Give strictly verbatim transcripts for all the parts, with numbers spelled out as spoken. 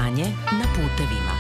Stanje na putevima.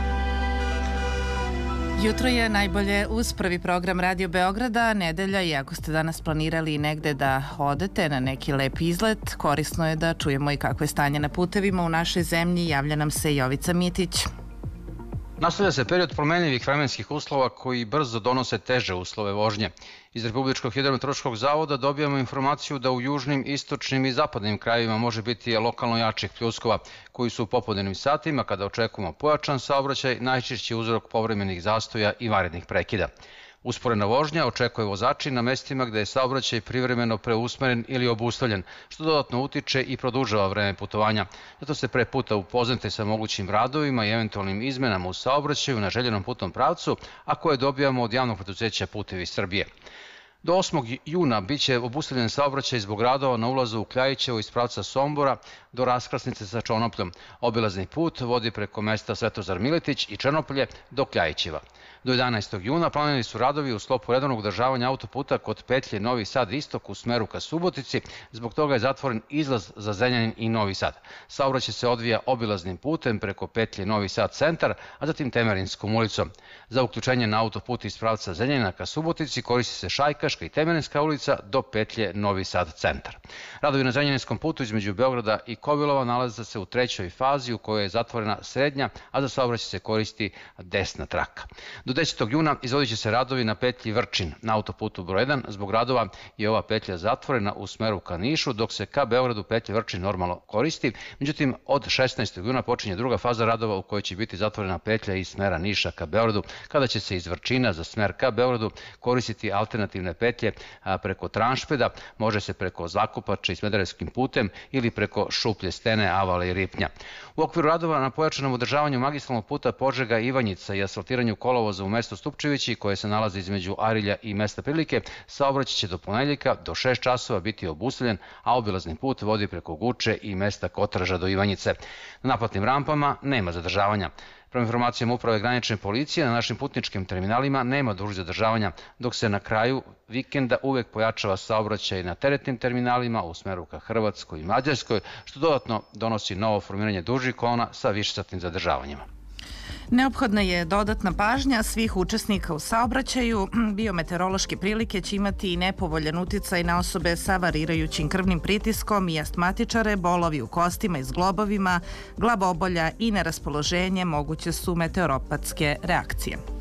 Jutro je najbolje uz prvi program Radio Beograda, nedelja, i ako ste danas planirali negde da odete na neki lep izlet, korisno je da čujemo i kako je stanje na putevima u našoj zemlji. Javlja nam se Jovica Mitić. Nastavlja se period promenljivih vremenskih uslova koji brzo donose teže uslove vožnje. Iz Republičkog hidrometeorološkog zavoda dobijamo informaciju da u južnim, istočnim i zapadnim krajevima može biti lokalno jačih pljuskova, koji su u popodnevnim satima, kada očekujemo pojačan saobraćaj, najčešći uzrok povremenih zastoja i vanrednih prekida. Usporena vožnja očekuje vozači na mestima gde je saobraćaj privremeno preusmeren ili obustavljen, što dodatno utiče i produžava vreme putovanja. Zato se pre puta upoznate sa mogućim radovima i eventualnim izmenama u saobraćaju na željenom putnom pravcu, a koje dobijamo od javnog preduzeća Putevi Srbije. Do osmog juna biće obustavljen saobraćaj zbog radova na ulazu u Kljajićevo iz pravca Sombora do raskrsnice sa Čonopljom. Obilazni put vodi preko mesta Svetozar Miletić i Černoplje do Kljajićeva. Do jedanaestog juna planirani su radovi u sklopu redovnog održavanja autoputa kod petlje Novi Sad istok u smeru ka Subotici, zbog toga je zatvoren izlaz za Zrenjanin i Novi Sad. Saobraćaj se odvija obilaznim putem preko petlje Novi Sad centar, a zatim Temerinskom ulicom. Za uključenje na autoput iz pravca Zrenjanina ka Subotici koristi se Šajkaška i Temerinska ulica do petlje Novi Sad centar. Radovi na Zrenjaninskom putu između Beograda i Kovilova nalaze se u trećoj fazi u kojoj je zatvorena srednja, a za saobraćaj se koristi desna traka. Do desetog juna izvodit će se radovi na petlji Vrčin na autoputu broj jedan. Zbog radova je ova petlja zatvorena u smeru ka Nišu, dok se ka Beogradu petlja Vrčin normalno koristi. Međutim, od šesnaestog juna počinje druga faza radova u kojoj će biti zatvorena petlja iz smera Niša ka Beogradu, kada će se iz Vrčina za smer ka Beogradu koristiti alternativne petlje preko Tranšpeda, može se preko Zakopača i Smederevskim putem ili preko Šuplje stene, Avale i Ripnja. U okviru radova na pojačanom održavanju magistralnog puta Požega-Ivanjica i asfaltiranju kolovoza u mestu Stupčevići, koje se nalazi između Arilja i mesta Prilike, saobraćaj će do ponedeljka do šest časova biti obustavljen, a obilazni put vodi preko Guče i mesta Kotraža do Ivanjice. Na naplatnim rampama nema zadržavanja. Prema informacijama Uprave granične policije, na našim putničkim terminalima nema dužih zadržavanja, dok se na kraju vikenda uvek pojačava saobraćaj na teretnim terminalima u smeru ka Hrvatskoj i Mađarskoj, što dodatno donosi novo formiranje dužih kolona sa višesatnim zadržavanjima. Neophodna je dodatna pažnja svih učesnika u saobraćaju. Biometeorološke prilike će imati i nepovoljan uticaj na osobe sa varirajućim krvnim pritiskom i astmatičare, bolovi u kostima i zglobovima, glavobolja i neraspoloženje moguće su meteoropatske reakcije.